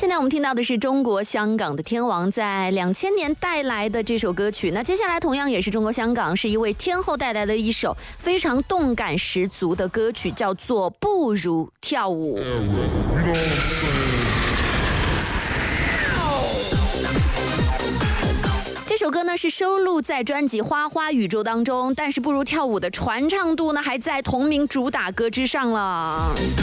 现在我们听到的是中国香港的天王在2000年带来的这首歌曲。那接下来同样也是中国香港是一位天后带来的一首非常动感十足的歌曲，叫做《不如跳舞》。这首歌呢是收录在专辑《花花宇宙》当中，但是不如跳舞的传唱度呢还在同名主打歌之上了。